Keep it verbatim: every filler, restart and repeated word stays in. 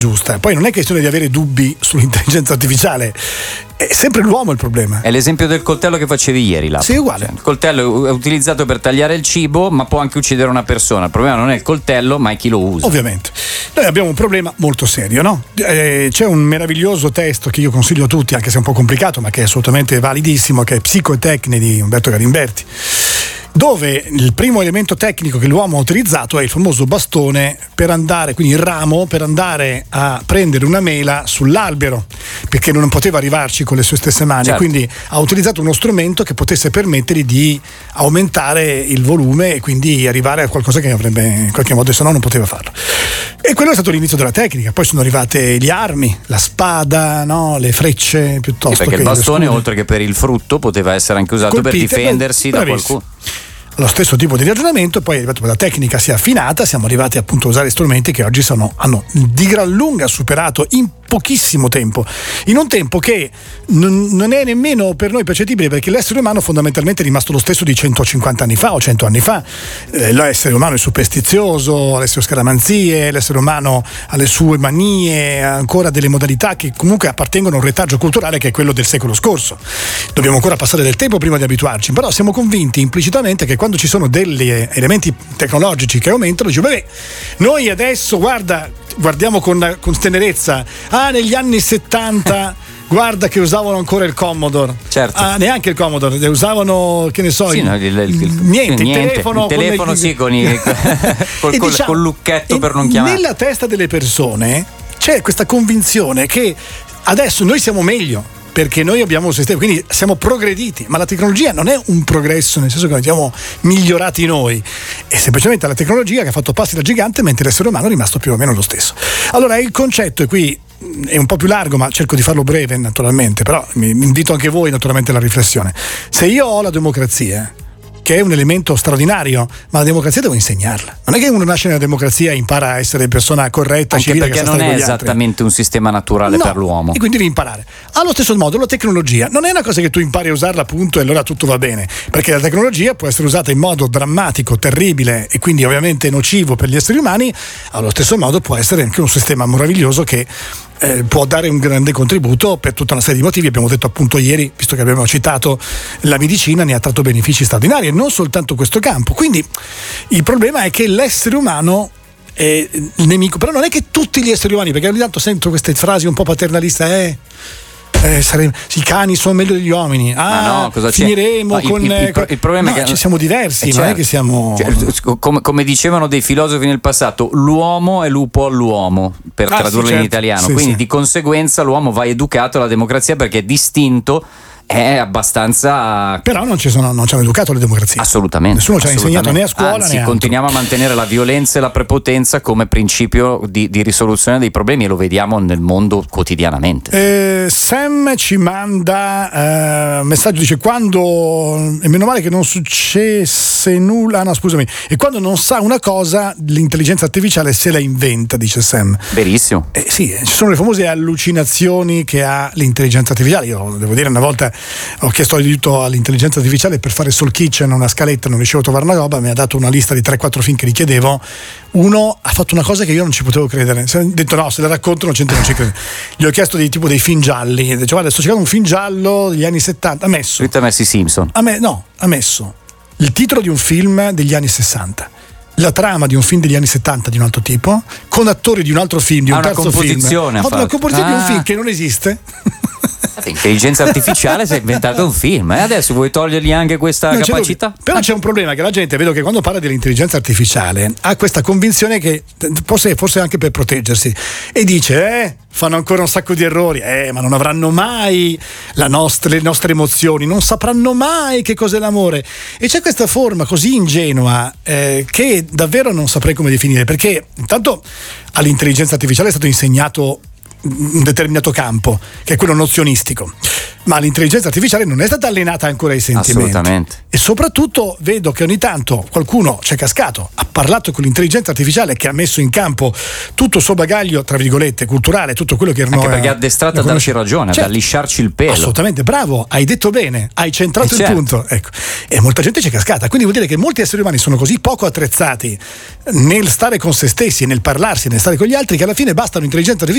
giusta. Poi non è questione di avere dubbi sull'intelligenza artificiale, è sempre l'uomo il problema. È l'esempio del coltello che facevi ieri là. Sì, uguale. Cioè, il coltello è utilizzato per tagliare il cibo, ma può anche uccidere una persona. Il problema non è il coltello, ma è chi lo usa. Ovviamente. Noi abbiamo un problema molto serio, no? Eh, c'è un meraviglioso testo che io consiglio a tutti, anche se è un po' complicato, ma che è assolutamente validissimo, che è Psico e Tecne di Umberto Galimberti, dove il primo elemento tecnico che l'uomo ha utilizzato è il famoso bastone per andare, quindi il ramo, per andare a prendere una mela sull'albero, perché non poteva arrivarci con le sue stesse mani. Certo. Quindi ha utilizzato uno strumento che potesse permettergli di aumentare il volume e quindi arrivare a qualcosa che avrebbe in qualche modo, se no non poteva farlo. E quello è stato l'inizio della tecnica. Poi sono arrivate le armi, la spada, no? Le frecce, piuttosto sì, perché che il bastone, scudi. oltre che per il frutto, poteva essere anche usato Colpite, per difendersi da bravissimo. qualcuno. Lo stesso tipo di ragionamento, poi la tecnica si è affinata, siamo arrivati appunto a usare strumenti che oggi sono, hanno di gran lunga superato in pochissimo tempo, in un tempo che non, non è nemmeno per noi percettibile, perché l'essere umano fondamentalmente è rimasto lo stesso di centocinquanta anni fa o cento anni fa. Eh, l'essere umano è superstizioso, ha le sue scaramanzie, l'essere umano ha le sue manie, ha ancora delle modalità che comunque appartengono a un retaggio culturale che è quello del secolo scorso. Dobbiamo ancora passare del tempo prima di abituarci, però siamo convinti implicitamente che quando ci sono degli elementi tecnologici che aumentano, dice, beh, noi adesso guarda, guardiamo con, con tenerezza, ah, negli anni settanta guarda che usavano ancora il Commodore. Certo. Ah, neanche il Commodore, usavano, che ne so, sì, il, no, il, il, il, niente, niente, il telefono, il telefono con sì, con i, col, col, diciamo, col lucchetto per non chiamare. Nella testa delle persone c'è questa convinzione che adesso noi siamo meglio, perché noi abbiamo un sistema, quindi siamo progrediti, ma la tecnologia non è un progresso nel senso che siamo migliorati noi, è semplicemente la tecnologia che ha fatto passi da gigante, mentre l'essere umano è rimasto più o meno lo stesso. Allora il concetto è qui, è un po' più largo, ma cerco di farlo breve naturalmente, però mi invito anche voi naturalmente alla riflessione. Se io ho la democrazia, che è un elemento straordinario, ma la democrazia devo insegnarla. Non è che uno nasce nella democrazia e impara a essere persona corretta, anche civile, perché che sa non stare è con gli altri. esattamente un sistema naturale No, per l'uomo. e quindi devi imparare. Allo stesso modo la tecnologia non è una cosa che tu impari a usarla appunto e allora tutto va bene, perché la tecnologia può essere usata in modo drammatico, terribile e quindi ovviamente nocivo per gli esseri umani. Allo stesso modo può essere anche un sistema meraviglioso che Eh, può dare un grande contributo per tutta una serie di motivi. Abbiamo detto appunto ieri, visto che abbiamo citato la medicina, ne ha tratto benefici straordinari e non soltanto questo campo. Quindi il problema è che l'essere umano è il nemico, però non è che tutti gli esseri umani, perché ogni tanto sento queste frasi un po' paternaliste, eh Eh, saremo, i cani sono meglio degli uomini. Ah, ah no, cosa finiremo c'è? con il, il, il, il problema no, è che ci siamo diversi, eh, non certo. è che siamo cioè, come, come dicevano dei filosofi nel passato, l'uomo è lupo all'uomo, per ah, tradurlo sì, in certo. italiano. Sì, quindi sì. di conseguenza l'uomo va educato alla democrazia perché è distinto, è abbastanza. Però non ci sono, non ci hanno educato alle democrazie. Assolutamente. Nessuno ci ha insegnato né a scuola Anzi, né altro. continuiamo a mantenere la violenza e la prepotenza come principio di, di risoluzione dei problemi e lo vediamo nel mondo quotidianamente. Eh, Sam ci manda un eh, messaggio, dice quando e meno male che non successe nulla, no scusami, e quando non sa una cosa l'intelligenza artificiale se la inventa, dice Sam. Verissimo. Eh, sì, ci sono le famose allucinazioni che ha l'intelligenza artificiale. Io devo dire, una volta ho chiesto aiuto all'intelligenza artificiale per fare Soul Kitchen, una scaletta, non riuscivo a trovare una roba, mi ha dato una lista di tre quattro film che gli chiedevo. Uno ha fatto una cosa che io non ci potevo credere, ho detto no, se la racconto non c'entra, non ci credo. Gli ho chiesto di tipo dei film gialli, dice guarda sto cercando un film giallo degli anni settanta, ha messo Rita Messi Simpson ha me, no, ha messo il titolo di un film degli anni sessanta, la trama di un film degli anni settanta di un altro tipo, con attori di un altro film, di un ah, terzo una composizione, film, ha fatto una composizione ah. di un film che non esiste. L'intelligenza artificiale si è inventato un film e eh? adesso vuoi togliergli anche questa non capacità? Però c'è un problema, che la gente, vedo che quando parla dell'intelligenza artificiale ha questa convinzione che forse, forse anche per proteggersi, e dice eh fanno ancora un sacco di errori, eh ma non avranno mai la nostra, le nostre emozioni, non sapranno mai che cos'è l'amore, e c'è questa forma così ingenua eh, che davvero non saprei come definire, perché intanto all'intelligenza artificiale è stato insegnato un determinato campo, che è quello nozionistico, ma l'intelligenza artificiale non è stata allenata ancora ai sentimenti. Assolutamente. E soprattutto vedo che ogni tanto qualcuno c'è cascato, ha parlato con l'intelligenza artificiale che ha messo in campo tutto il suo bagaglio, tra virgolette, culturale, tutto quello che erano. Anche perché è addestrato a darci ragione, certo, a lisciarci il pelo. Assolutamente, bravo, hai detto bene, hai centrato e il certo. punto. Ecco. E molta gente c'è cascata, quindi vuol dire che molti esseri umani sono così poco attrezzati nel stare con se stessi, nel parlarsi, nel stare con gli altri, che alla fine basta un'intelligenza artificiale